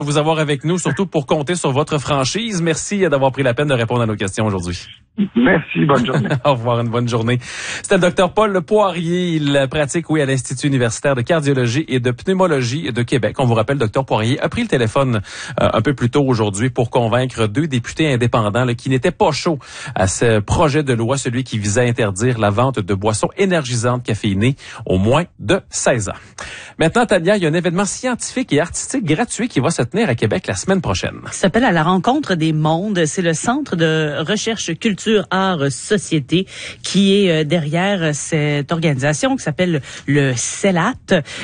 Vous avoir avec nous, surtout pour compter sur votre franchise. Merci d'avoir pris la peine de répondre à nos questions aujourd'hui. Merci, bonne journée. Au revoir, une bonne journée. C'était le Dr Paul Poirier. Il pratique, à l'Institut universitaire de cardiologie et de pneumologie de Québec. On vous rappelle, le Dr Poirier a pris le téléphone un peu plus tôt aujourd'hui pour convaincre 2 députés indépendants qui n'étaient pas chauds à ce projet de loi, celui qui visait à interdire la vente de boissons énergisantes caféinées aux moins de 16 ans. Maintenant, Tania, il y a un événement scientifique et artistique gratuit qui va se tenir à Québec la semaine prochaine. Ça s'appelle À la rencontre des mondes. C'est le Centre de recherche culture, art, société qui est derrière cette organisation qui s'appelle le CELAT,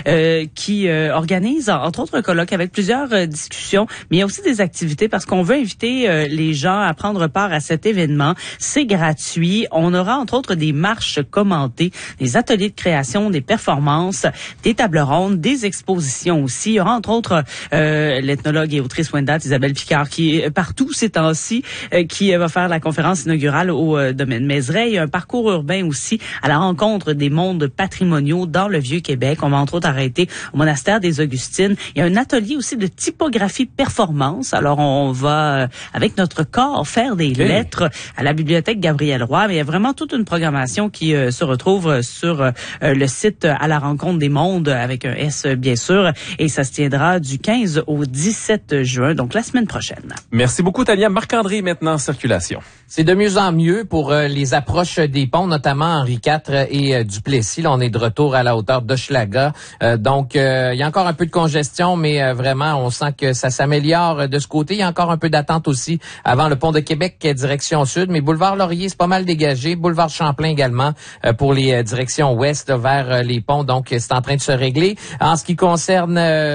qui organise, entre autres, un colloque avec plusieurs discussions, mais il y a aussi des activités parce qu'on veut inviter les gens à prendre part à cet événement. C'est gratuit. On aura, entre autres, des marches commentées, des ateliers de création, des performances, des tables rondes, des expositions aussi. Il y aura, entre autres, l'ethnologue et autrice Wendat Isabelle Picard, qui est partout ces temps-ci, qui va faire la conférence inaugurale au domaine Mézeray. Il y a un parcours urbain aussi à la rencontre des mondes patrimoniaux dans le Vieux-Québec. On va entre autres arrêter au monastère des Augustines. Il y a un atelier aussi de typographie performance. Alors, on va, avec notre corps, faire des lettres à la bibliothèque Gabriel Roy. Mais il y a vraiment toute une programmation qui se retrouve sur le site À la rencontre des mondes, avec un S, bien sûr. Et ça se tiendra du 15 au 17 juin, donc la semaine prochaine. Merci beaucoup, Tania. Marc-André, maintenant, en circulation. C'est de mieux en mieux pour les approches des ponts, notamment Henri IV et Duplessis. Là, on est de retour à la hauteur d'Hochelaga. Donc, il y a encore un peu de congestion, mais vraiment, on sent que ça s'améliore de ce côté. Il y a encore un peu d'attente aussi avant le pont de Québec, direction sud. Mais boulevard Laurier, c'est pas mal dégagé. Boulevard Champlain également pour les directions ouest vers les ponts. Donc, c'est en train de se régler. En ce qui concerne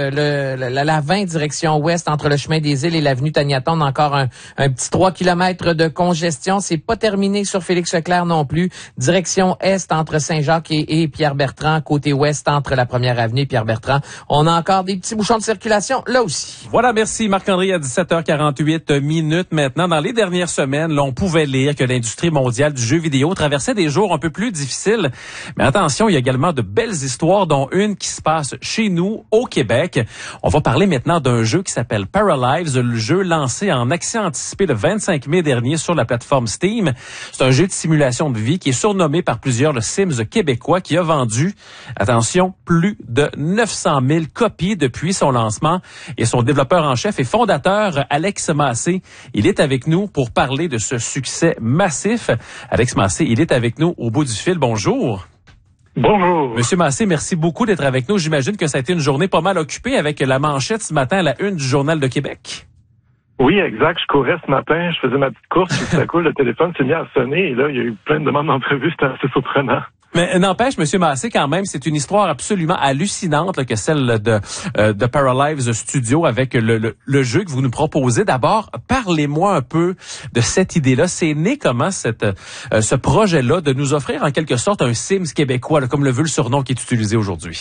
la 20 direction ouest entre le chemin des Îles et l'avenue Taniaton, encore un petit 3 km de congestion. C'est pas terminé sur Félix-Leclerc non plus. Direction est entre Saint-Jacques et Pierre-Bertrand. Côté ouest entre la Première Avenue et Pierre-Bertrand. On a encore des petits bouchons de circulation là aussi. Voilà, merci Marc-André. À 17h48 minutes maintenant. Dans les dernières semaines, là, on pouvait lire que l'industrie mondiale du jeu vidéo traversait des jours un peu plus difficiles. Mais attention, il y a également de belles histoires, dont une qui se passe chez nous, au Québec. On va parler maintenant d'un jeu qui s'appelle Paralives, le jeu lancé en accès anticipé le 25 mai dernier sur la plateforme Steam. C'est un jeu de simulation de vie qui est surnommé par plusieurs le Sims québécois, qui a vendu, attention, plus de 900 000 copies depuis son lancement. Et son développeur en chef et fondateur, Alex Massé, il est avec nous pour parler de ce succès massif. Alex Massé, il est avec nous au bout du fil. Bonjour. Bonjour. Monsieur Massé, merci beaucoup d'être avec nous. J'imagine que ça a été une journée pas mal occupée avec la manchette ce matin à la une du Journal de Québec. Oui, exact. Je courais ce matin, je faisais ma petite course, puis tout à coup, le téléphone s'est mis à sonner, et là, il y a eu plein de demandes d'entrevue, c'était assez surprenant. Mais n'empêche, Monsieur Massé, quand même, c'est une histoire absolument hallucinante là, que celle de Paralives Studio avec le jeu que vous nous proposez. D'abord, parlez-moi un peu de cette idée-là. C'est né comment ce projet-là de nous offrir en quelque sorte un Sims québécois, là, comme le veut le surnom qui est utilisé aujourd'hui?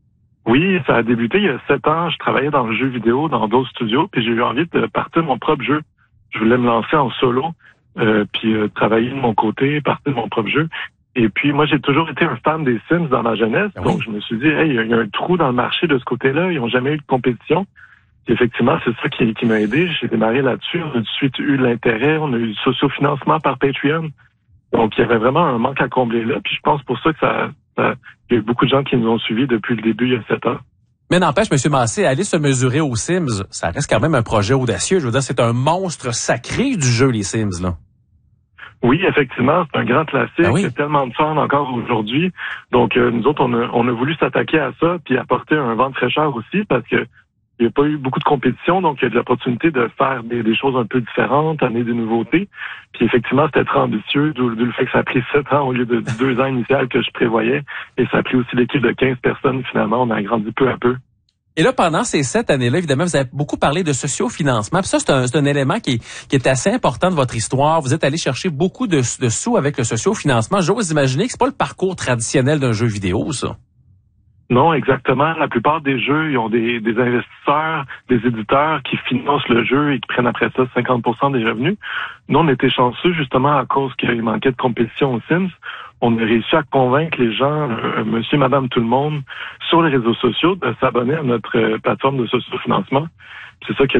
Oui, ça a débuté il y a 7 ans. Je travaillais dans le jeu vidéo, dans d'autres studios, puis j'ai eu envie de partir mon propre jeu. Je voulais me lancer en solo, puis travailler de mon côté, partir de mon propre jeu. Et puis, moi, j'ai toujours été un fan des Sims dans ma jeunesse. Donc, je me suis dit, hey, il y a un trou dans le marché de ce côté-là. Ils n'ont jamais eu de compétition. Et effectivement, c'est ça qui m'a aidé. J'ai démarré là-dessus. On a tout de suite eu de l'intérêt. On a eu du sociofinancement par Patreon. Donc, il y avait vraiment un manque à combler là. Puis, je pense pour ça que il y a eu beaucoup de gens qui nous ont suivis depuis le début, il y a 7 ans. Mais n'empêche, M. Massé, aller se mesurer aux Sims, ça reste quand même un projet audacieux. Je veux dire, c'est un monstre sacré du jeu, les Sims, là. Oui, effectivement, c'est un grand classique. Ah oui? Il y a tellement de fans encore aujourd'hui. Donc, nous autres, on a voulu s'attaquer à ça puis apporter un vent de fraîcheur aussi parce que il n'y a pas eu beaucoup de compétition, donc il y a de l'opportunité de faire des choses un peu différentes, amener des nouveautés. Puis effectivement, c'était très ambitieux, d'où le fait que ça a pris 7 ans au lieu de 2 ans initial que je prévoyais. Et ça a pris aussi l'équipe de 15 personnes, finalement. On a agrandi peu à peu. Et là, pendant ces 7 années-là, évidemment, vous avez beaucoup parlé de sociofinancement. Puis ça, c'est un élément qui est assez important de votre histoire. Vous êtes allé chercher beaucoup de sous avec le sociofinancement. J'ose imaginer que c'est pas le parcours traditionnel d'un jeu vidéo, ça. Non, exactement. La plupart des jeux, ils ont des investisseurs, des éditeurs qui financent le jeu et qui prennent après ça 50% des revenus. Nous, on était chanceux justement à cause qu'il manquait de compétition aux Sims. On a réussi à convaincre les gens, monsieur, madame, tout le monde, sur les réseaux sociaux de s'abonner à notre plateforme de sociofinancement. C'est ça qui a